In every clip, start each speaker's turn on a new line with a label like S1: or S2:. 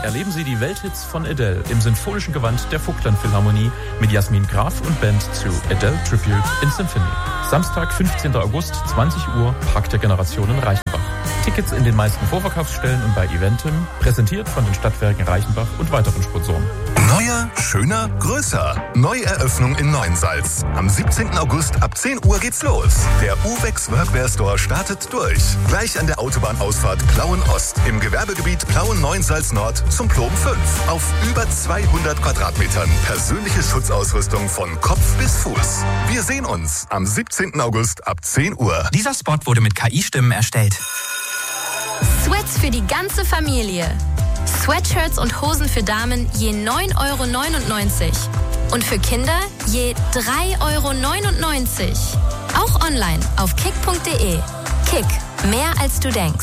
S1: erleben Sie die Welthits von Adele im sinfonischen Gewand der Vogtland Philharmonie mit Jasmin Graf und Band zu Adele Tribute in Symphony. Samstag, 15. August, 20 Uhr, Park der Generationen Reichenbach. Tickets in den meisten Vorverkaufsstellen und bei Eventim, präsentiert von den Stadtwerken Reichenbach und weiteren Sponsoren.
S2: Neuer, schöner, größer. Neueröffnung in Neuensalz. Am 17. August ab 10 Uhr geht's los. Der Uwex Workwear Store startet durch. Gleich an der Autobahnausfahrt Plauen-Ost im Gewerbegebiet Plauen-Neuensalz-Nord zum Plom 5. Auf über 200 Quadratmetern persönliche Schutzausrüstung von Kopf bis Fuß. Wir sehen uns am 17. August ab 10 Uhr.
S3: Dieser Spot wurde mit KI-Stimmen erstellt.
S4: Sweats für die ganze Familie. Sweatshirts und Hosen für Damen je 9,99 € und für Kinder je 3,99 €. Auch online auf kick.de. Kick, mehr als du denkst.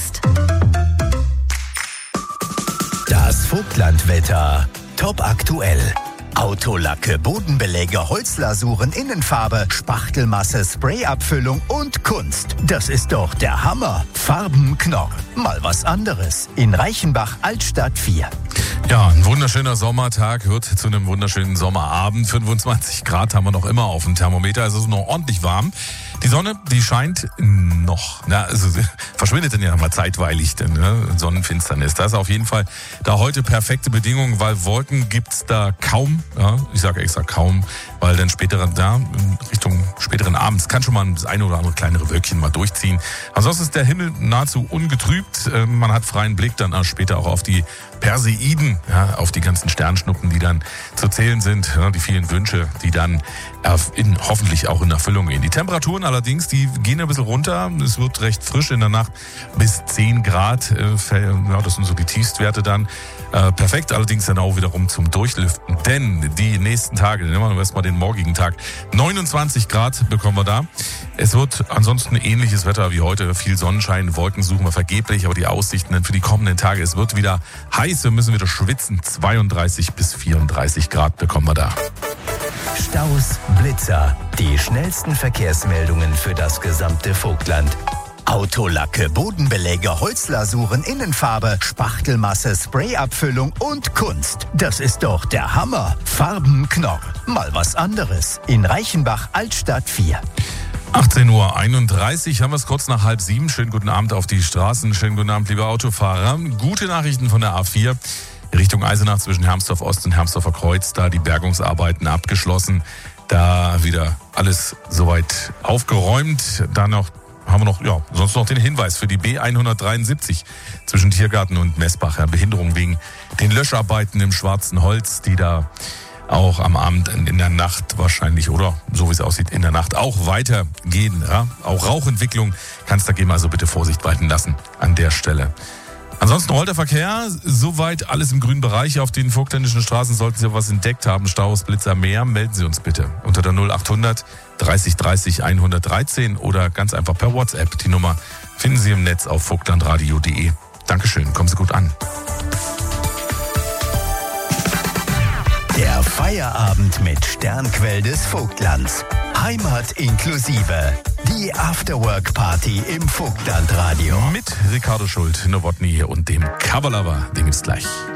S5: Das Vogtlandwetter. Top aktuell. Autolacke, Bodenbeläge, Holzlasuren, Innenfarbe, Spachtelmasse, Sprayabfüllung und Kunst. Das ist doch der Hammer. Farbenknorr. Mal was anderes. In Reichenbach, Altstadt 4.
S6: Ja, ein wunderschöner Sommertag wird zu einem wunderschönen Sommerabend. 25 Grad haben wir noch immer auf dem Thermometer. Also es ist noch ordentlich warm. Die Sonne, die scheint noch. Also verschwindet dann ja mal zeitweilig, Sonnenfinsternis. Das ist auf jeden Fall da heute perfekte Bedingungen, weil Wolken gibt's da kaum. Ja, ich sage extra kaum, weil dann Richtung späteren Abends kann schon mal das eine oder andere kleinere Wölkchen mal durchziehen. Ansonsten ist der Himmel nahezu ungetrübt. Man hat freien Blick dann später auch auf die Perseiden, ja, auf die ganzen Sternschnuppen, die dann zu zählen sind, ja, die vielen Wünsche, die dann hoffentlich auch in Erfüllung gehen. Die Temperaturen allerdings, die gehen ein bisschen runter. Es wird recht frisch in der Nacht bis 10 Grad. Ja, das sind so die Tiefstwerte dann. Perfekt allerdings dann auch wiederum zum Durchlüften. Denn die nächsten Tage, nehmen wir erstmal den morgigen Tag, 29 Grad bekommen wir da. Es wird ansonsten ähnliches Wetter wie heute. Viel Sonnenschein, Wolken suchen wir vergeblich, aber die Aussichten dann für die kommenden Tage, es wird wieder heiß, wir müssen wieder schwitzen. 32 bis 34 Grad bekommen wir da.
S5: Staus, Blitzer, die schnellsten Verkehrsmeldungen für das gesamte Vogtland. Autolacke, Bodenbeläge, Holzlasuren, Innenfarbe, Spachtelmasse, Sprayabfüllung und Kunst. Das ist doch der Hammer. Farbenknorr. Mal was anderes. In Reichenbach, Altstadt 4.
S6: 18:31 Uhr, haben wir es kurz nach 6:30. Schönen guten Abend auf die Straßen. Schönen guten Abend, liebe Autofahrer. Gute Nachrichten von der A4. Richtung Eisenach zwischen Hermsdorf Ost und Hermsdorfer Kreuz, da die Bergungsarbeiten abgeschlossen. Da wieder alles soweit aufgeräumt. Dann haben wir noch, sonst noch den Hinweis für die B173 zwischen Tiergarten und Messbach. Ja, Behinderung wegen den Löscharbeiten im Schwarzen Holz, die da auch am Abend in der Nacht wahrscheinlich, oder so wie es aussieht, in der Nacht auch weitergehen. Ja? Auch Rauchentwicklung kann es da geben, also bitte Vorsicht walten lassen an der Stelle. Ansonsten rollt der Verkehr, soweit alles im grünen Bereich. Auf den vogtländischen Straßen sollten Sie was entdeckt haben, Staus, Blitzer, mehr, melden Sie uns bitte unter der 0800 30 30 113 oder ganz einfach per WhatsApp. Die Nummer finden Sie im Netz auf vogtlandradio.de. Dankeschön, kommen Sie gut an.
S5: Der Feierabend mit Sternquell des Vogtlands. Heimat inklusive. Die Afterwork-Party im Vogtlandradio.
S6: Mit Ricardo Schult, Nowotny und dem Coverlover. Den gibt's gleich.